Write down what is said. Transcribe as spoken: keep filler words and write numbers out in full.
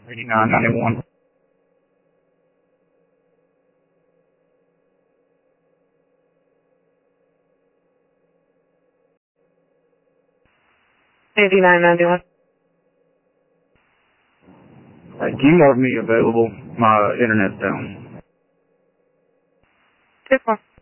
eighty-nine ninety-one. eighty-nine ninety-one. Hey, can you mark me available? My internet's down. Two four.